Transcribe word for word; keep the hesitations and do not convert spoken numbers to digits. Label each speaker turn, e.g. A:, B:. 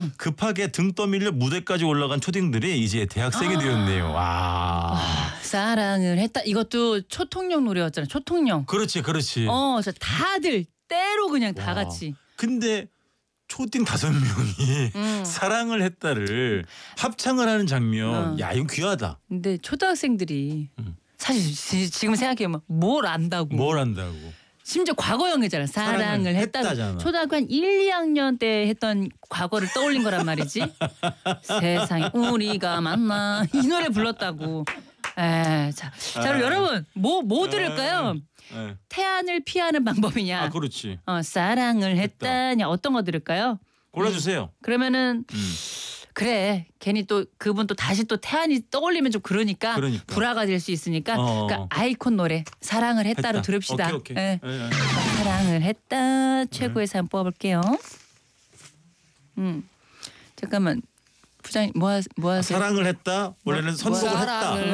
A: 급하게 등 떠밀려 무대까지 올라간 초딩들이 이제 대학생이 되었네요. 아.
B: 아, 사랑을 했다. 이것도 초통령 노래였잖아. 초통령.
A: 그렇지, 그렇지.
B: 어, 저 다들 때로 그냥 다
A: 와.
B: 같이.
A: 근데 초딩 다섯 명이
B: 음.
A: 사랑을 했다를 합창을 하는 장면.
B: 어.
A: 야, 이건 귀하다.
B: 근데 초등학생들이
A: 음.
B: 사실 지- 지금 생각해보면 뭘 안다고.
A: 뭘 한다고.
B: 심지어 과거형이잖아. 사랑을,
A: 사랑을
B: 했다고.
A: 했다잖아.
B: 초등학교 한 일, 이 학년 때 했던 과거를 떠올린 거란 말이지. 세상에 우리가 만나 이 노래 불렀다고. 에, 자, 자 그럼
A: 아.
B: 여러분 뭐 뭐 들을까요?
A: 네.
B: 태안을 피하는 방법이냐?
A: 아, 그렇지.
B: 어, 사랑을 했다냐? 어떤 거 들을까요?
A: 골라주세요.
B: 그러면은
A: 음.
B: 그래 괜히 또 그분 또 다시 또 태안이 떠올리면 좀 그러니까,
A: 그러니까.
B: 불화가 될 수 있으니까
A: 어.
B: 그러니까 아이콘 노래 사랑을 했다로
A: 했다.
B: 들읍시다.
A: 오케이, 오케이.
B: 예.
A: 예, 예.
B: 사랑을 했다 최고의 사연 뽑아볼게요. 음 잠깐만 부장님 뭐, 하, 뭐 하세요?
A: 사랑을 했다. 원래는
B: 뭐-
A: 선곡을
B: 뭐-
A: 했다.
B: 사랑을